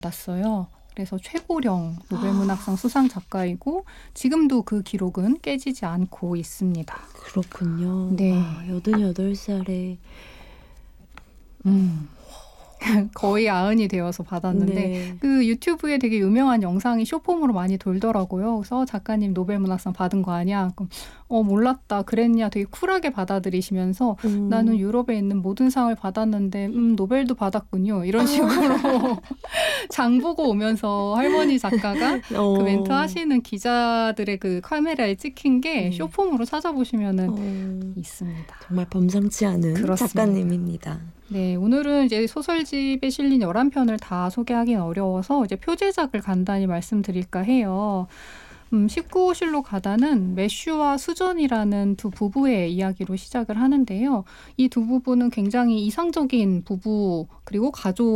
받았어요. 그래서 최고령 노벨문학상 수상 작가이고 지금도 그 기록은 깨지지 않고 있습니다. 그렇군요. 네. 88살에 거의 90이 되어서 받았는데 네. 그 유튜브에 되게 유명한 영상이 숏폼으로 많이 돌더라고요. 그래서 작가님 노벨문학상 받은 거 아니야? 그럼 몰랐다. 그랬냐? 되게 쿨하게 받아들이시면서 나는 유럽에 있는 모든 상을 받았는데 노벨도 받았군요. 이런 식으로 장 보고 오면서 할머니 작가가 그 멘트 하시는 기자들의 그 카메라에 찍힌 게 숏폼으로 찾아보시면은 있습니다. 정말 범상치 않은 그렇습니다. 작가님입니다. 네, 오늘은 이제 소설집에 실린 11편을 다 소개하기는 어려워서 이제 표제작을 간단히 말씀드릴까 해요. 19호실로 가다는 매슈와 수전이라는 두 부부의 이야기로 시작을 하는데요. 이 두 부부는 굉장히 이상적인 부부 그리고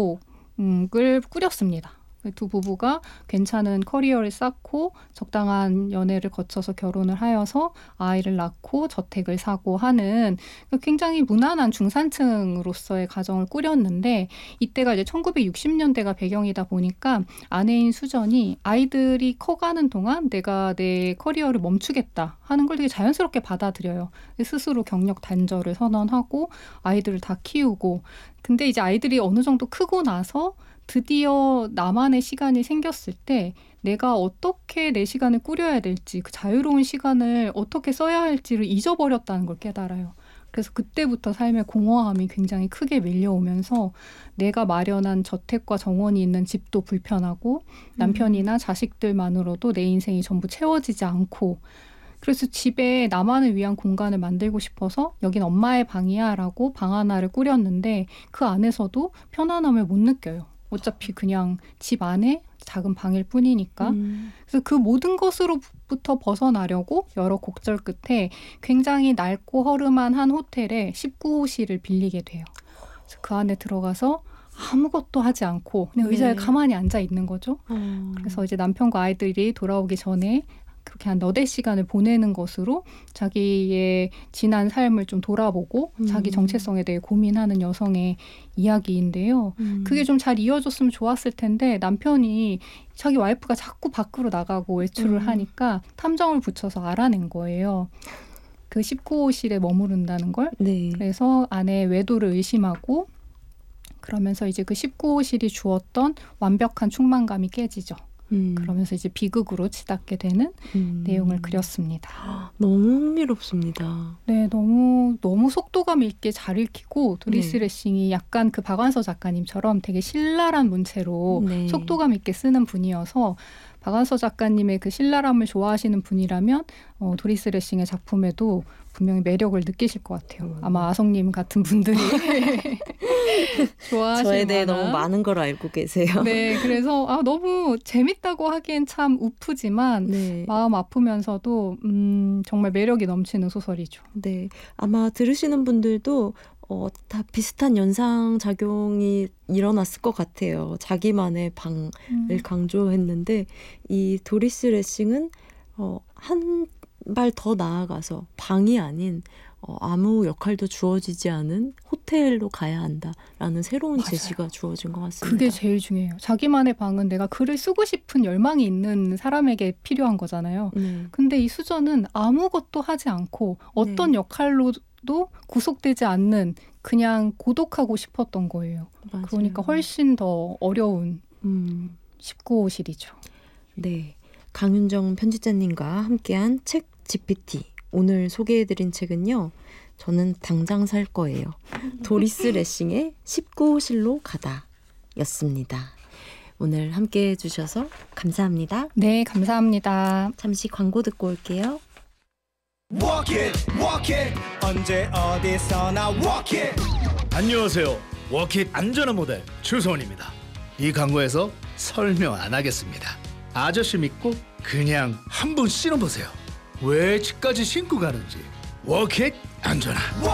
가족을 꾸렸습니다. 두 부부가 괜찮은 커리어를 쌓고 적당한 연애를 거쳐서 결혼을 하여서 아이를 낳고 저택을 사고 하는 굉장히 무난한 중산층으로서의 가정을 꾸렸는데 이때가 이제 1960년대가 배경이다 보니까 아내인 수전이 아이들이 커가는 동안 내가 내 커리어를 멈추겠다 하는 걸 되게 자연스럽게 받아들여요. 스스로 경력 단절을 선언하고 아이들을 다 키우고 근데 이제 아이들이 어느 정도 크고 나서 드디어 나만의 시간이 생겼을 때 내가 어떻게 내 시간을 꾸려야 될지 그 자유로운 시간을 어떻게 써야 할지를 잊어버렸다는 걸 깨달아요. 그래서 그때부터 삶의 공허함이 굉장히 크게 밀려오면서 내가 마련한 저택과 정원이 있는 집도 불편하고 남편이나 자식들만으로도 내 인생이 전부 채워지지 않고 그래서 집에 나만을 위한 공간을 만들고 싶어서 여긴 엄마의 방이야 라고 방 하나를 꾸렸는데 그 안에서도 편안함을 못 느껴요. 어차피 그냥 집 안에 작은 방일 뿐이니까. 그래서 그 모든 것으로부터 벗어나려고 여러 곡절 끝에 굉장히 낡고 허름한 한 호텔에 19호실을 빌리게 돼요. 그래서 그 안에 들어가서 아무것도 하지 않고 그냥 의자에 가만히 앉아 있는 거죠. 그래서 이제 남편과 아이들이 돌아오기 전에 그렇게 한 너댓 시간을 보내는 것으로 자기의 지난 삶을 좀 돌아보고 자기 정체성에 대해 고민하는 여성의 이야기인데요. 그게 좀 잘 이어졌으면 좋았을 텐데 남편이 자기 와이프가 자꾸 밖으로 나가고 외출을 하니까 탐정을 붙여서 알아낸 거예요. 그 19호실에 머무른다는 걸. 네. 그래서 아내의 외도를 의심하고 그러면서 이제 그 19호실이 주었던 완벽한 충만감이 깨지죠. 그러면서 이제 비극으로 치닫게 되는 내용을 그렸습니다. 너무 흥미롭습니다. 네, 너무 속도감 있게 잘 읽히고 도리스 레싱이 약간 그 박완서 작가님처럼 되게 신랄한 문체로 속도감 있게 쓰는 분이어서 박완서 작가님의 그 신랄함을 좋아하시는 분이라면 도리스 레싱의 작품에도 분명히 매력을 느끼실 것 같아요. 아마 아성님 같은 분들이 좋아하실 저에 대해 만한. 너무 많은 걸 알고 계세요. 네, 그래서 너무 재밌다고 하기엔 참 우프지만 마음 아프면서도 정말 매력이 넘치는 소설이죠. 네, 아마 들으시는 분들도 다 비슷한 연상작용이 일어났을 것 같아요. 자기만의 방을 강조했는데 이 도리스 레싱은 한 발 더 나아가서 방이 아닌 아무 역할도 주어지지 않은 호텔로 가야 한다라는 새로운 맞아요. 제시가 주어진 것 같습니다. 그게 제일 중요해요. 자기만의 방은 내가 글을 쓰고 싶은 열망이 있는 사람에게 필요한 거잖아요. 근데 이 수전은 아무것도 하지 않고 어떤 역할로도 구속되지 않는 그냥 고독하고 싶었던 거예요. 맞아요. 그러니까 훨씬 더 어려운 19호실이죠. 네, 강윤정 편집자님과 함께한 책 GPT. 오늘 소개해드린 책은요. 저는 당장 살 거예요. 도리스 레싱의 19호실로 가다 였습니다. 오늘 함께해 주셔서 감사합니다. 네, 감사합니다. 잠시 광고 듣고 올게요. Walk it, walk it. 언제 어디서나 walk it. 안녕하세요. 워킷 안전한 모델 추소원입니다. 이 광고에서 설명 안 하겠습니다. 아저씨 믿고 그냥 한번 신어보세요. 왜 집까지 신고 가는지. 워킷 안전한.